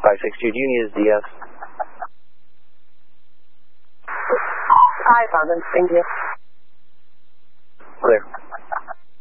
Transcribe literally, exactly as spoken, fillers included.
five six two, do you need his D S? I found him. Thank you. Clear.